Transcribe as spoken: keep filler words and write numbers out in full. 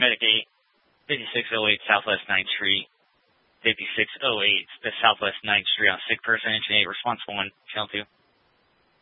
Medic eight, fifty-six oh eight Southwest ninth Street, fifty-six oh eight the Southwest ninth Street on sick person, engine eight, response one, channel two.